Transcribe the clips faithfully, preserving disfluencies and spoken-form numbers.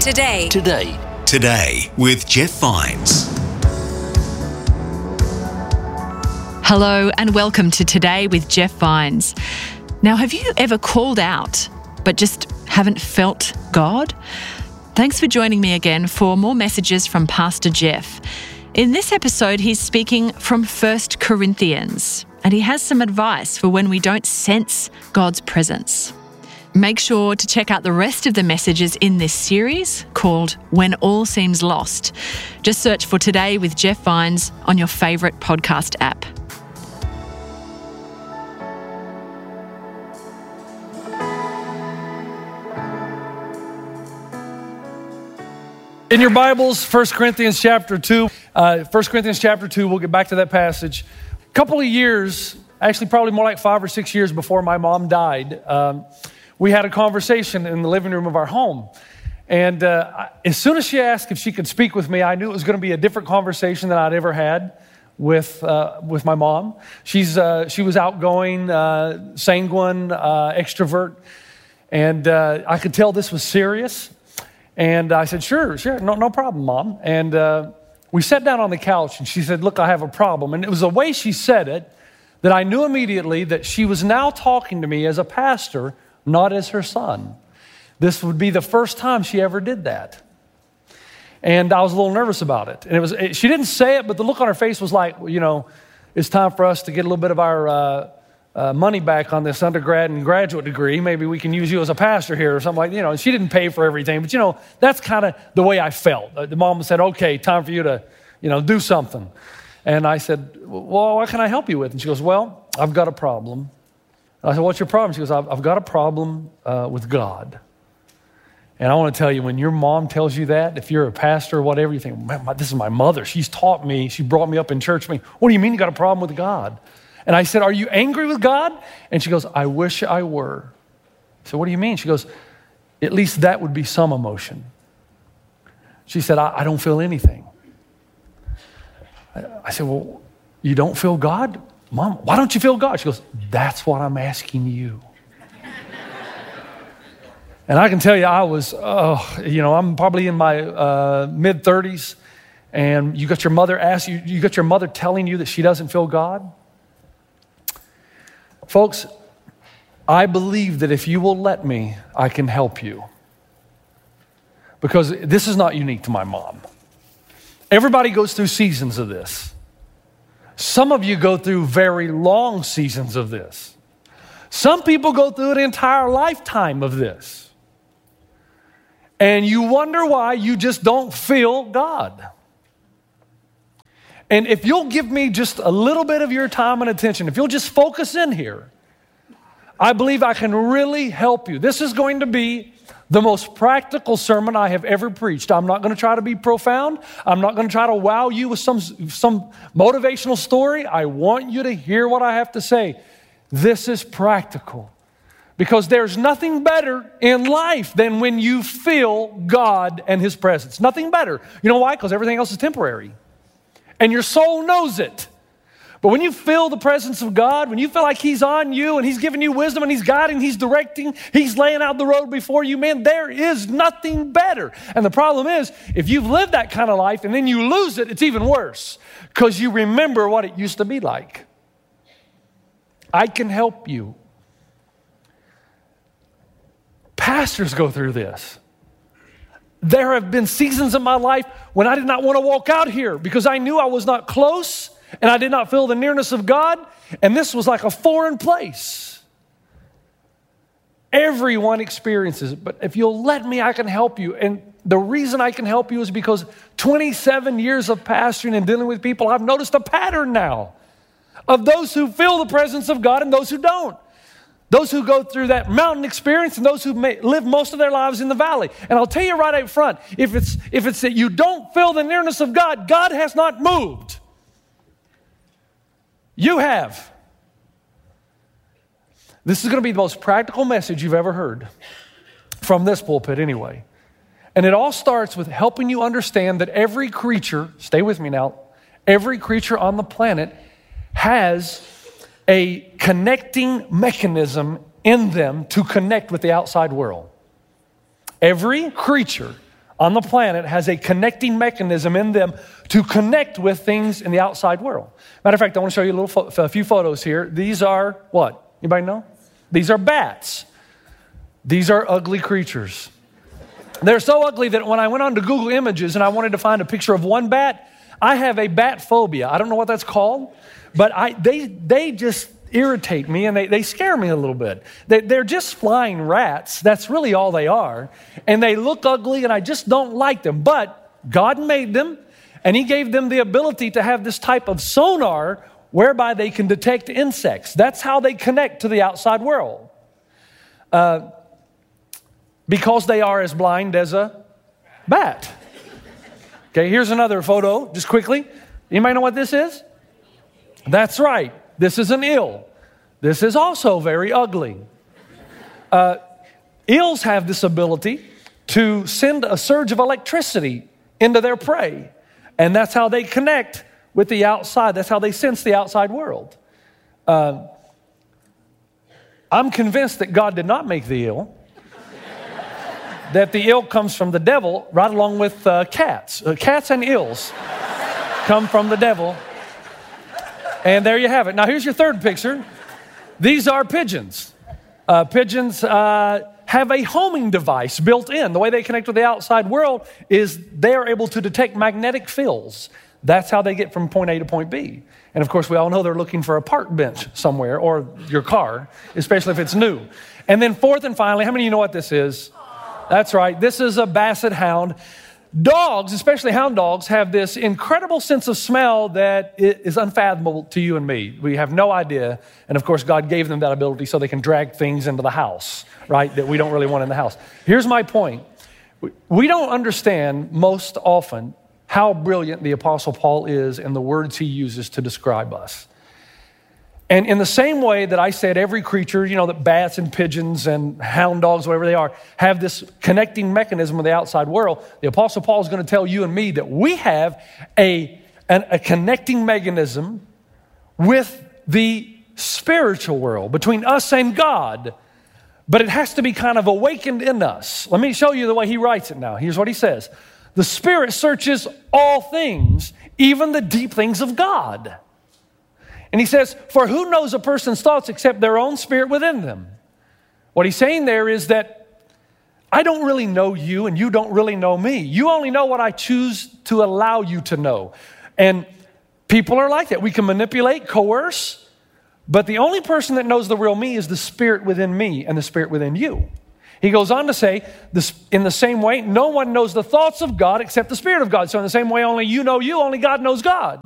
Today. Today. Today with Jeff Vines. Hello and welcome to Today with Jeff Vines. Now, have you ever called out but just haven't felt God? Thanks for joining me again for more messages from Pastor Jeff. In this episode, he's speaking from First Corinthians, and he has some advice for when we don't sense God's presence. Make sure to check out the rest of the messages in this series called When All Seems Lost. Just search for Today with Jeff Vines on your favourite podcast app. In your Bibles, First Corinthians chapter two. Uh, First Corinthians chapter two, we'll get back to that passage. A couple of years, actually probably more like five or six years before my mom died, um, we had a conversation in the living room of our home. And uh, as soon as she asked if she could speak with me, I knew it was going to be a different conversation than I'd ever had with uh, with my mom. She's uh, She was outgoing, uh, sanguine, uh, extrovert, and uh, I could tell this was serious. And I said, sure, sure, no, no problem, Mom. And uh, we sat down on the couch, and she said, look, I have a problem. And it was the way she said it that I knew immediately that she was now talking to me as a pastor, not as her son. This would be the first time she ever did that. And I was a little nervous about it. And it was it, she didn't say it, but the look on her face was like, you know, it's time for us to get a little bit of our uh, uh, money back on this undergrad and graduate degree. Maybe we can use you as a pastor here or something like that. You know, she didn't pay for everything. But, you know, that's kind of the way I felt. The mom said, okay, time for you to, you know, do something. And I said, well, what can I help you with? And she goes, well, I've got a problem. I said, what's your problem? She goes, I've, I've got a problem uh, with God. And I want to tell you, when your mom tells you that, if you're a pastor or whatever, you think, man, this is my mother. She's taught me. She brought me up in church. I mean, what do you mean you got a problem with God? And I said, are you angry with God? And she goes, I wish I were. So what do you mean? She goes, at least that would be some emotion. She said, I, I don't feel anything. I, I said, well, you don't feel God? Mom, why don't you feel God? She goes, that's what I'm asking you. And I can tell you, I was, oh, you know, I'm probably in my uh, mid thirties, and you got your mother ask you, you got your mother telling you that she doesn't feel God. Folks, I believe that if you will let me, I can help you. Because this is not unique to my mom. Everybody goes through seasons of this. Some of you go through very long seasons of this. Some people go through an entire lifetime of this. And you wonder why you just don't feel God. And if you'll give me just a little bit of your time and attention, if you'll just focus in here, I believe I can really help you. This is going to be the most practical sermon I have ever preached. I'm not going to try to be profound. I'm not going to try to wow you with some, some motivational story. I want you to hear what I have to say. This is practical. Because there's nothing better in life than when you feel God and His presence. Nothing better. You know why? Because everything else is temporary. And your soul knows it. But when you feel the presence of God, when you feel like He's on you and He's giving you wisdom and He's guiding, He's directing, He's laying out the road before you, man, there is nothing better. And the problem is, if you've lived that kind of life and then you lose it, it's even worse because you remember what it used to be like. I can help you. Pastors go through this. There have been seasons in my life when I did not want to walk out here because I knew I was not close and I did not feel the nearness of God, and this was like a foreign place. Everyone experiences it, but if you'll let me, I can help you. And the reason I can help you is because twenty-seven years of pastoring and dealing with people, I've noticed a pattern now of those who feel the presence of God and those who don't. Those who go through that mountain experience and those who may live most of their lives in the valley. And I'll tell you right up front, if it's, if it's that you don't feel the nearness of God, God has not moved. You have. This is going to be the most practical message you've ever heard from this pulpit anyway. And it all starts with helping you understand that every creature, stay with me now, every creature on the planet has a connecting mechanism in them to connect with the outside world. Every creature on the planet has a connecting mechanism in them to connect with things in the outside world. Matter of fact, I want to show you a, little fo- a few photos here. These are what? Anybody know? These are bats. These are ugly creatures. They're so ugly that when I went on to Google Images and I wanted to find a picture of one bat, I have a bat phobia. I don't know what that's called, but I they they just irritate me and they, they scare me a little bit. They, they're just flying rats. That's really all they are. And they look ugly and I just don't like them. But God made them and He gave them the ability to have this type of sonar whereby they can detect insects. That's how they connect to the outside world. Uh, because they are as blind as a bat. Okay, here's another photo, just quickly. Anybody know what this is? That's right. This is an eel. This is also very ugly. Uh, eels have this ability to send a surge of electricity into their prey. And that's how they connect with the outside. That's how they sense the outside world. Uh, I'm convinced that God did not make the eel. That the eel comes from the devil right along with uh, cats. Uh, cats and eels come from the devil. And there you have it. Now, here's your third picture. These are pigeons. Uh, pigeons uh, have a homing device built in. The way they connect with the outside world is they are able to detect magnetic fields. That's how they get from point A to point B. And, of course, we all know they're looking for a park bench somewhere or your car, especially if it's new. And then fourth and finally, how many of you know what this is? That's right. This is a basset hound. Dogs, especially hound dogs, have this incredible sense of smell that is unfathomable to you and me. We have no idea. And of course, God gave them that ability so they can drag things into the house, right, that we don't really want in the house. Here's my point. We don't understand most often how brilliant the Apostle Paul is in the words he uses to describe us. And in the same way that I said every creature, you know, that bats and pigeons and hound dogs, whatever they are, have this connecting mechanism with the outside world, the Apostle Paul is going to tell you and me that we have a, an, a connecting mechanism with the spiritual world, between us and God. But it has to be kind of awakened in us. Let me show you the way he writes it now. Here's what he says. The Spirit searches all things, even the deep things of God. And he says, for who knows a person's thoughts except their own spirit within them? What he's saying there is that I don't really know you and you don't really know me. You only know what I choose to allow you to know. And people are like that. We can manipulate, coerce, but the only person that knows the real me is the spirit within me and the spirit within you. He goes on to say, this, in the same way, no one knows the thoughts of God except the Spirit of God. So in the same way, only you know you, only God knows God.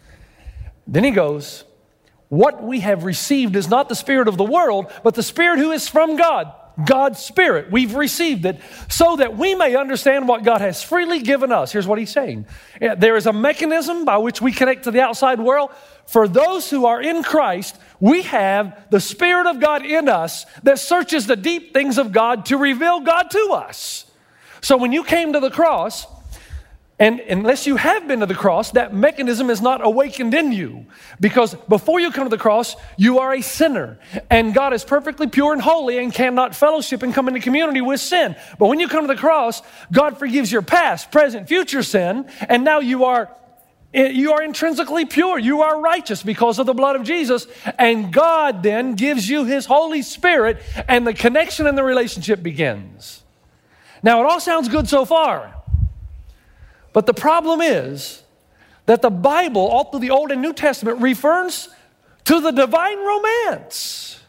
Then he goes, what we have received is not the spirit of the world, but the Spirit who is from God, God's Spirit. We've received it so that we may understand what God has freely given us. Here's what he's saying. There is a mechanism by which we connect to the outside world. For those who are in Christ, we have the Spirit of God in us that searches the deep things of God to reveal God to us. So when you came to the cross, and unless you have been to the cross, that mechanism is not awakened in you. Because before you come to the cross, you are a sinner. And God is perfectly pure and holy and cannot fellowship and come into community with sin. But when you come to the cross, God forgives your past, present, future sin. And now you are, you are intrinsically pure. You are righteous because of the blood of Jesus. And God then gives you His Holy Spirit and the connection and the relationship begins. Now, it all sounds good so far. But the problem is that the Bible, all through the Old and New Testament, refers to the divine romance.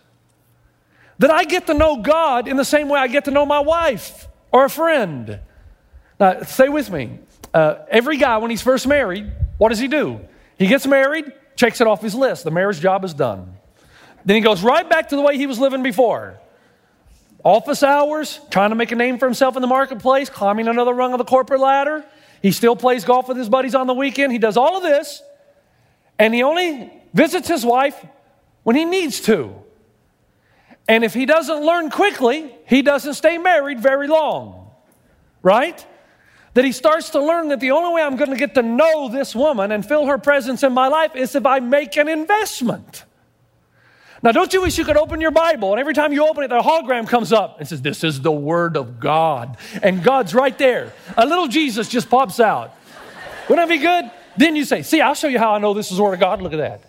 That I get to know God in the same way I get to know my wife or a friend. Now, stay with me. Uh, every guy, when he's first married, what does he do? He gets married, checks it off his list. The marriage job is done. Then he goes right back to the way he was living before. Office hours, trying to make a name for himself in the marketplace, climbing another rung of the corporate ladder. He still plays golf with his buddies on the weekend. He does all of this, and he only visits his wife when he needs to. And if he doesn't learn quickly, he doesn't stay married very long, right? That he starts to learn that the only way I'm going to get to know this woman and feel her presence in my life is if I make an investment. Now, don't you wish you could open your Bible and every time you open it, the hologram comes up and says, this is the Word of God. And God's right there. A little Jesus just pops out. Wouldn't that be good? Then you say, see, I'll show you how I know this is the Word of God. Look at that.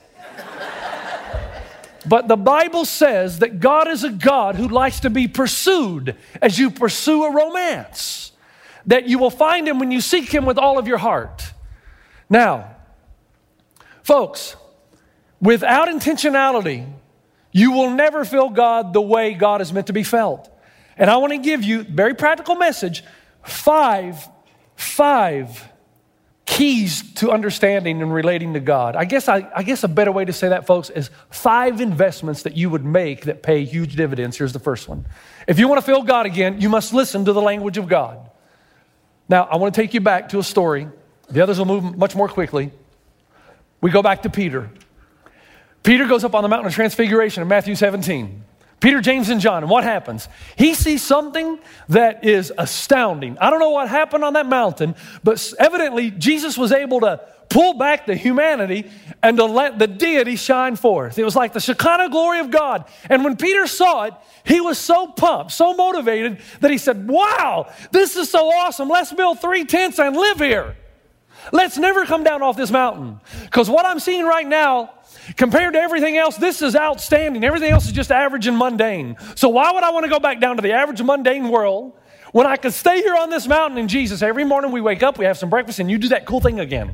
But the Bible says that God is a God who likes to be pursued as you pursue a romance. That you will find Him when you seek Him with all of your heart. Now, folks, without intentionality, you will never feel God the way God is meant to be felt. And I want to give you a very practical message, five, five keys to understanding and relating to God. I guess I, I guess a better way to say that, folks, is five investments that you would make that pay huge dividends. Here's the first one. If you want to feel God again, you must listen to the language of God. Now, I want to take you back to a story. The others will move much more quickly. We go back to Peter. Peter goes up on the mountain of transfiguration in Matthew seventeen. Peter, James, and John. And what happens? He sees something that is astounding. I don't know what happened on that mountain, but evidently Jesus was able to pull back the humanity and to let the deity shine forth. It was like the Shekinah glory of God. And when Peter saw it, he was so pumped, so motivated that he said, wow, this is so awesome. Let's build three tents and live here. Let's never come down off this mountain. Because what I'm seeing right now, compared to everything else, this is outstanding. Everything else is just average and mundane. So why would I want to go back down to the average mundane world when I could stay here on this mountain in Jesus? Every morning we wake up, we have some breakfast, and you do that cool thing again.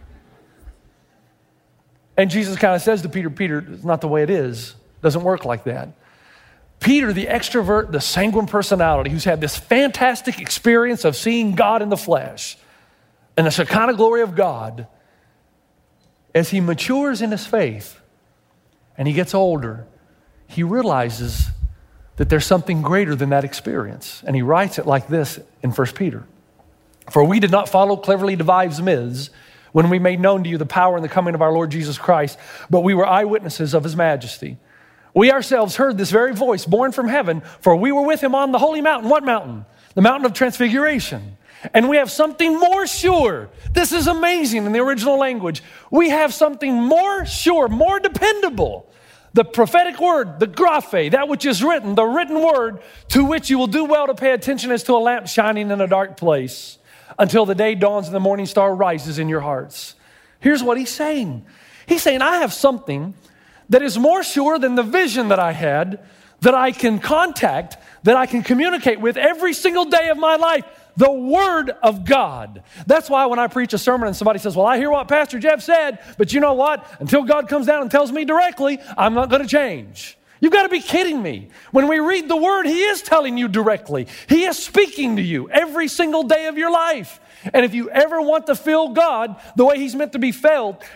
And Jesus kind of says to Peter, Peter, it's not the way it is. It doesn't work like that. Peter, the extrovert, the sanguine personality, who's had this fantastic experience of seeing God in the flesh and the Shekinah glory of God, as he matures in his faith and he gets older, he realizes that there's something greater than that experience. And he writes it like this in First Peter. For we did not follow cleverly devised myths when we made known to you the power and the coming of our Lord Jesus Christ, but we were eyewitnesses of his majesty. We ourselves heard this very voice born from heaven, for we were with him on the holy mountain. What mountain? The mountain of transfiguration. And we have something more sure. This is amazing in the original language. We have something more sure, more dependable. The prophetic word, the graphe, that which is written, the written word, to which you will do well to pay attention as to a lamp shining in a dark place until the day dawns and the morning star rises in your hearts. Here's what he's saying. He's saying, I have something that is more sure than the vision that I had, that I can contact, that I can communicate with every single day of my life. The Word of God. That's why when I preach a sermon and somebody says, well, I hear what Pastor Jeff said, but you know what? Until God comes down and tells me directly, I'm not going to change. You've got to be kidding me. When we read the Word, He is telling you directly. He is speaking to you every single day of your life. And if you ever want to feel God the way He's meant to be felt,